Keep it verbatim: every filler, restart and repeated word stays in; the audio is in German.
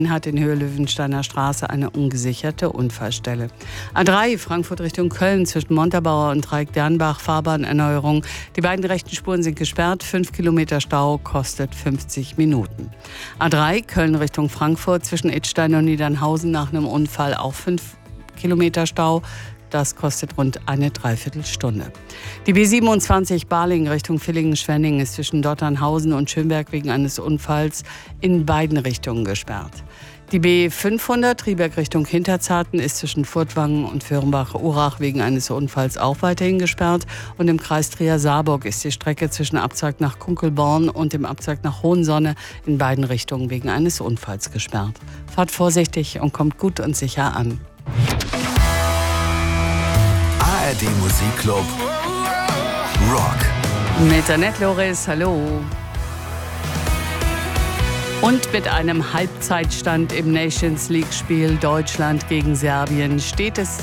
hat in Höhe Löwensteiner Straße eine ungesicherte Unfallstelle. A drei Frankfurt Richtung Köln zwischen Montabaur und Dreieck-Dernbach Fahrbahnerneuerung. Die beiden rechten Spuren sind gesperrt. fünf Kilometer Stau kostet fünfzig Minuten. A drei Köln Richtung Frankfurt zwischen Idstein und Niedernhausen nach einem Unfall auch fünf Kilometer Stau. Das kostet rund eine Dreiviertelstunde. Die B siebenundzwanzig Baling Richtung Villingen-Schwenning ist zwischen Dotternhausen und Schönberg wegen eines Unfalls in beiden Richtungen gesperrt. Die B fünfhundert Triberg Richtung Hinterzarten ist zwischen Furtwangen und Firnbach-Urach wegen eines Unfalls auch weiterhin gesperrt. Und im Kreis Trier-Saarburg ist die Strecke zwischen Abzweig nach Kunkelborn und dem Abzweig nach Hohensonne in beiden Richtungen wegen eines Unfalls gesperrt. Fahrt vorsichtig und kommt gut und sicher an. A R D Musikclub Rock. Mit Annette Loris, hallo. Und mit einem Halbzeitstand im Nations League-Spiel Deutschland gegen Serbien steht es